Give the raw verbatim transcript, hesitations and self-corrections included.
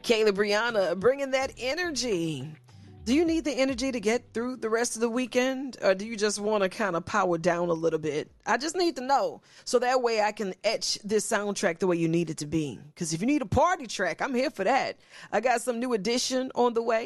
Kayla Brianna bringing that energy. Do you need the energy to get through the rest of the weekend, or do you just want to kind of power down a little bit? I just need to know, so that way I can etch this soundtrack the way you need it to be. Because if you need a party track, I'm here for that. I got some new edition on the way.